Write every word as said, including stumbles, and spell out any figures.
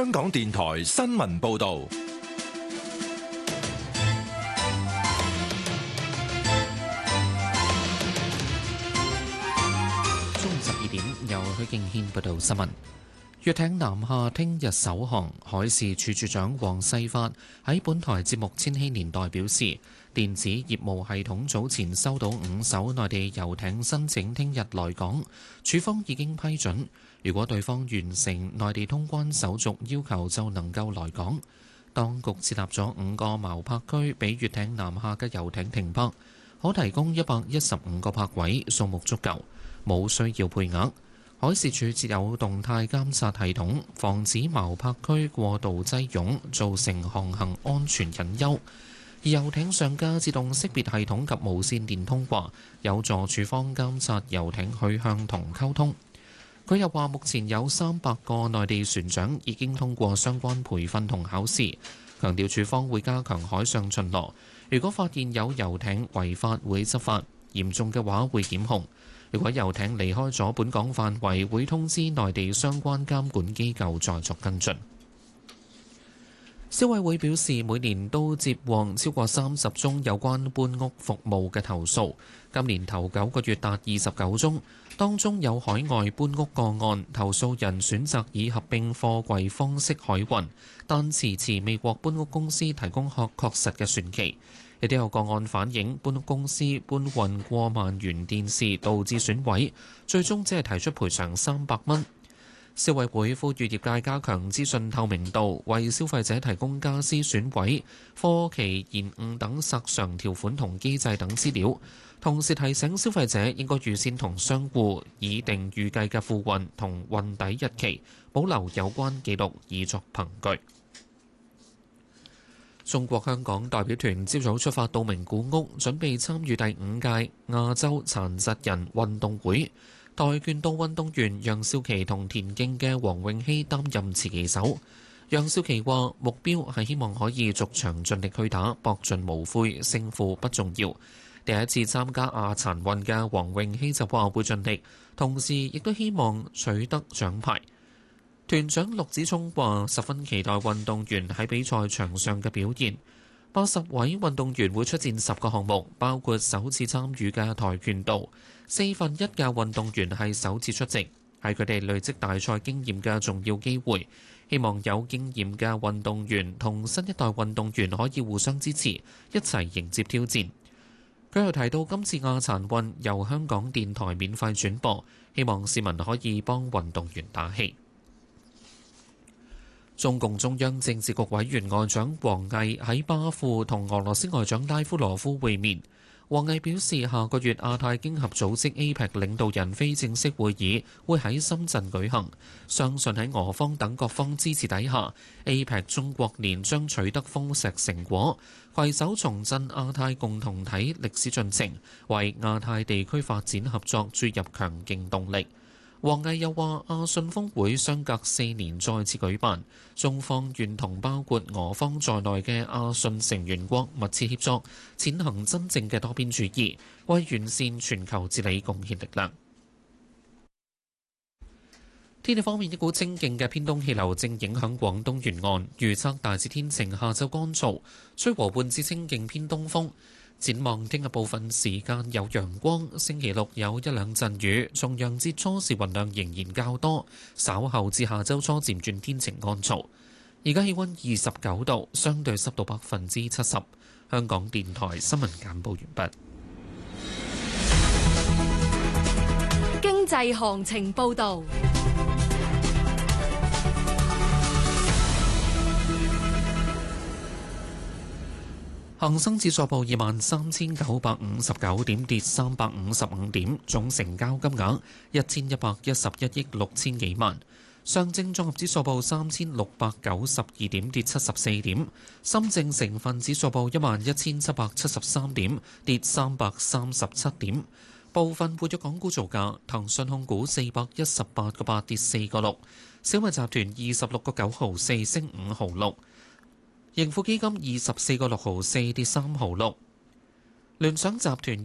香港電台新聞報道。 中午十二點，由許敬軒報道新聞。粵艇南下聽日首航，海事處處長黃世發喺本台節目《千禧年代》表示，電子業務系統早前收到五艘內地遊艇申請聽日來港，處方已經批准。如果對方完成內地通關手續要求，就能夠來港。當局設立咗五個錨泊區，俾粵艇南下嘅遊艇停泊，可提供一百一十五個泊位，數目足夠，冇需要配額。海事處設有動態監察系統，防止錨泊區過度擠擁，造成航行安全隱憂。而遊艇上嘅自動識別系統及無線電通話，有助處方監察遊艇去向同溝通。佢又話，目前有三百個內地船長已經通過相關培訓同考試，強調處方會加強海上巡邏。如果發現有遊艇違法，會執法，嚴重嘅話會檢控。如果遊艇離開咗本港範圍，會通知內地相關監管機構再作跟進。消委會表示，每年都接獲超過三十宗有關搬屋服務嘅投訴，今年頭九個月達二十九宗，當中有海外搬屋個案，投訴人選擇以合併貨櫃方式海運，但遲遲未獲搬屋公司提供確確實嘅船期。亦都有個案反映搬屋公司搬運過萬元電視導致損毀，最終只係提出賠償三百蚊。消委會呼籲業界加強資訊透明度，為消費者提供家私損毀、貨期延誤等索償條款同機制等資料，同時提醒消費者應該預先同商戶擬定預計嘅付運同運抵日期，保留有關記錄以作憑據。中國香港代表團朝早出發到名古屋，準備參與第五屆亞洲殘疾人運動會。跆拳道運動員楊少琪同田徑嘅黃永熙擔任持旗手。楊少琪話：目標係希望可以逐場盡力去打，搏盡無悔，勝負不重要。第一次參加亞殘運嘅黃永熙就話會盡力，同時亦都希望取得獎牌。團長陸子聰話：十分期待運動員喺比賽場上嘅表現。八十位運動員會出戰十個項目，包括首次參與嘅跆拳道。四分一嘅運動員係首次出席，係佢哋累積大賽經驗嘅重要機會。希望有經驗嘅運動員同新一代運動員可以互相支持，一齊迎接挑戰。佢又提到，今次亞殘運由香港電台免費轉播，希望市民可以幫運動員打氣。中共中央政治局委員外長王毅喺巴庫同俄羅斯外長拉夫羅夫會面。王毅表示，下個月亞太經合組織 A P E C 領導人非正式會議會喺深圳舉行，相信喺俄方等各方支持底下 ，A P E C 中國年將取得豐碩成果，攜手重振亞太共同體歷史進程，為亞太地區發展合作注入強勁動力。王毅又話：亞信峰會相隔四年再次舉辦，中方願同包括俄方在內嘅亞信成員國密切協作，踐行真正嘅多邊主義，為完善全球治理貢獻力量。天氣方面，一股清勁嘅偏東氣流正影響廣東沿岸，預測大致天晴，下晝乾燥，吹和緩至清勁偏東風。展望聽日部分時間有陽光，星期六有一兩陣雨，重陽節初時雲量仍然較多，稍後至下周初漸轉天晴乾燥。而家氣溫二十九度，相對濕度百分之七十。香港電台新聞簡報完畢。 經濟行情報導。 恒生指數報二萬三千九百五十九點，跌三百五十五點，總成交金額一千一百一十一億六千幾萬。上證綜合指數報三千六百九十二點，跌七十四點。深證成分指數報一萬一千七百七十三點，跌三百三十七點。部分活躍港股造價：騰訊控股四百一十八個八，跌四個六；小米集團二十六個九毫四，升五毫六。盈富基金二十四個六毫四，跌三毫六。聯想集團